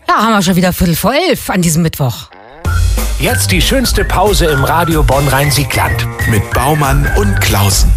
Ja, haben wir schon wieder 11:15 an diesem Mittwoch. Jetzt die schönste Pause im Radio Bonn-Rhein-Sieg-Land. Mit Baumann und Klausen.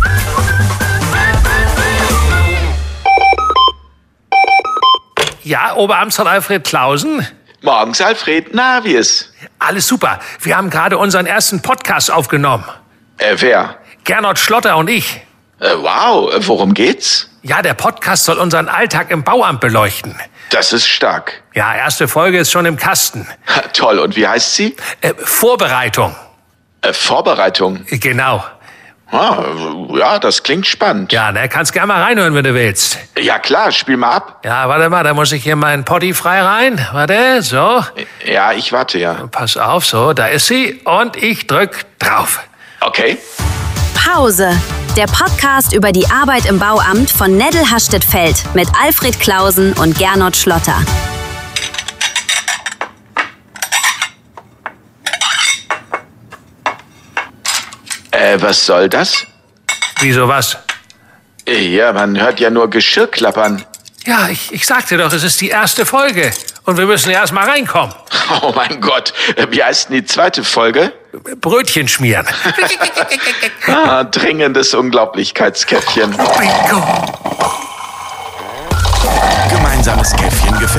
Ja, Oberamtsrat Alfred Klausen? Morgens, Alfred. Na, wie ist? Alles super. Wir haben gerade unseren ersten Podcast aufgenommen. Wer? Gernot Schlotter und ich. Wow, worum geht's? Ja, der Podcast soll unseren Alltag im Bauamt beleuchten. Das ist stark. Ja, erste Folge ist schon im Kasten. Toll, und wie heißt sie? Vorbereitung. Vorbereitung? Genau. Ja, das klingt spannend. Ja, ne, kannst gerne mal reinhören, wenn du willst. Ja klar, spiel mal ab. Ja, warte mal, da muss ich hier meinen Potty frei rein. Warte, so. Ja, ich warte, ja. Pass auf, so, da ist sie und ich drück drauf. Okay. Pause. Der Podcast über die Arbeit im Bauamt von Neddel-Hastedt-Feld mit Alfred Klausen und Gernot Schlotter. Was soll das? Wieso was? Ja, man hört ja nur Geschirr klappern. Ja, ich sagte doch, es ist die erst Folge. Und wir müssen erst mal reinkommen. Oh mein Gott, wie heißt denn die zweite Folge? Brötchen schmieren. Dringendes Unglaublichkeitskäffchen. Gemeinsames Käffchen gefällt